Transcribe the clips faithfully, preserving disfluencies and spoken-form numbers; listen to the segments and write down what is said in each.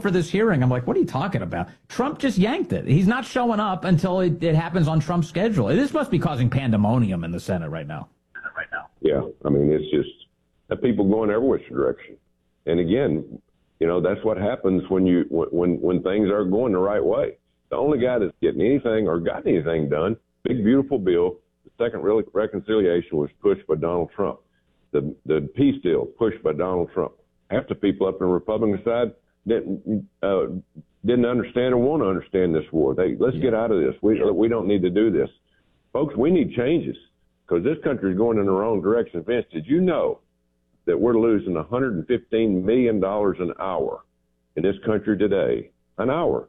for this hearing. I'm like, what are you talking about? Trump just yanked it. He's not showing up until it, it happens on Trump's schedule. This must be causing pandemonium in the Senate right now. Right now. Yeah, I mean, it's just uh, people going every which direction. And again, you know, that's what happens when you when when things are going the right way. The only guy that's getting anything or got anything done, big beautiful bill. The second real reconciliation was pushed by Donald Trump. The the peace deal pushed by Donald Trump. Half the people up on the Republican side didn't uh, didn't understand or want to understand this war. They let's yeah. get out of this. We we don't need to do this, folks. We need changes because this country is going in the wrong direction. Vince, did you know that we're losing one hundred fifteen million dollars an hour in this country today? An hour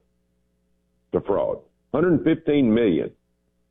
to fraud, one hundred fifteen million dollars,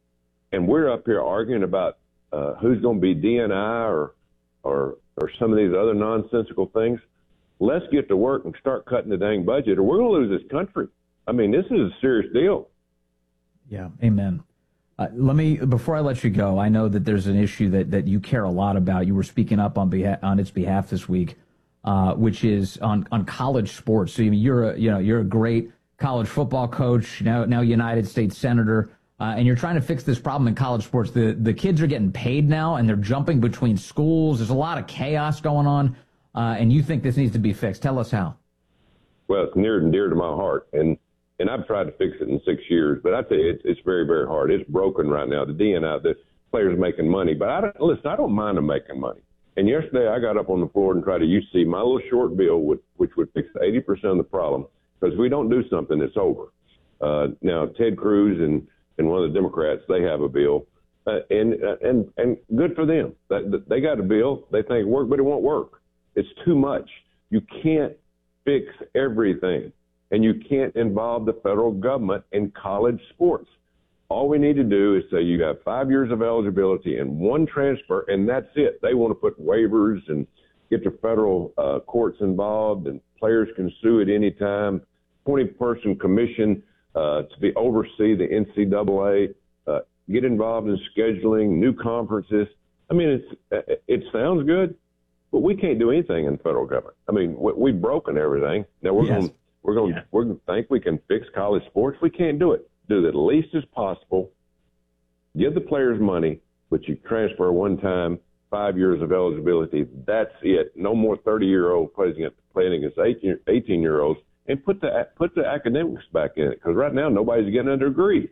and we're up here arguing about uh, who's going to be D N I or or or some of these other nonsensical things. Let's get to work and start cutting the dang budget, or we're going to lose this country. I mean, this is a serious deal. Yeah, amen. Uh, let me, before I let you go, I know that there's an issue that, that you care a lot about. You were speaking up on behalf, on its behalf this week, uh, which is on, on college sports. So you're a, you know, you're a great college football coach, now now United States Senator. Uh, and you're trying to fix this problem in college sports. The the kids are getting paid now, and they're jumping between schools. There's a lot of chaos going on, uh, and you think this needs to be fixed. Tell us how. Well, it's near and dear to my heart, and and I've tried to fix it in six years, but I tell you, it's, it's very, very hard. It's broken right now. The D N I, the players making money, but I don't, listen, I don't mind them making money. And yesterday I got up on the floor and tried to, you see, my little short bill, would, which would fix eighty percent of the problem, because we don't do something, it's over. Uh, now, Ted Cruz and and one of the Democrats, they have a bill, uh, and uh, and and good for them. That, they got a bill. They think it work, but it won't work. It's too much. You can't fix everything, and you can't involve the federal government in college sports. All we need to do is say you have five years of eligibility and one transfer, and that's it. They want to put waivers and get the federal uh, courts involved, and players can sue at any time. twenty-person commission Uh, to be oversee the N C double A, uh, get involved in scheduling new conferences. I mean, it's uh, it sounds good, but we can't do anything in the federal government. I mean, we, we've broken everything. Now we're yes. going we're going yeah. we're going to think we can fix college sports. We can't do it. Do it the least as possible. Give the players money, but you transfer one time, five years of eligibility. That's it. No more thirty-year-old playing against playing against eighteen-year-olds. And put the put the academics back in it, because right now nobody's getting a degree.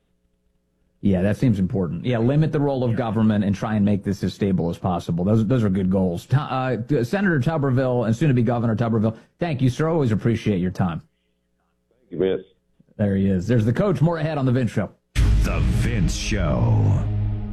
Yeah, that seems important. Yeah, limit the role of government and try and make this as stable as possible. Those those are good goals. Uh, Senator Tuberville and soon-to-be Governor Tuberville, thank you, sir. Always appreciate your time. Thank you, Vince. There he is. There's the coach. More ahead on The Vince Show. The Vince Show.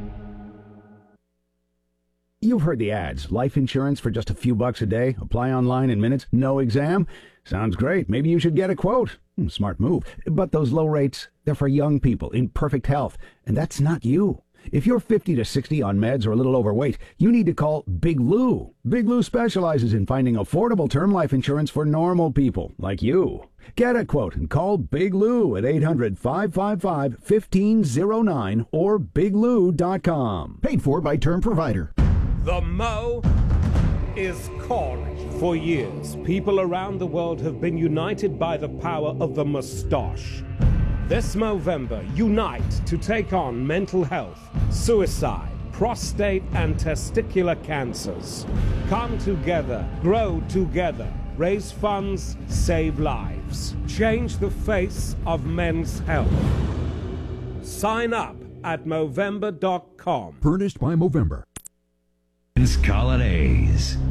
You've heard the ads. Life insurance for just a few bucks a day. Apply online in minutes. No exam. Sounds great. Maybe you should get a quote. Hmm, smart move. But those low rates, they're for young people in perfect health. And that's not you. If you're fifty to sixty on meds or a little overweight, you need to call Big Lou. Big Lou specializes in finding affordable term life insurance for normal people like you. Get a quote and call Big Lou at eight hundred, five five five, one five zero nine or big lou dot com. Paid for by Term Provider. The Mo is calling. For years, people around the world have been united by the power of the mustache. This Movember, unite to take on mental health, suicide, prostate and testicular cancers. Come together, grow together, raise funds, save lives. Change the face of men's health. Sign up at Movember dot com. Furnished by Movember. Vince Colonnese.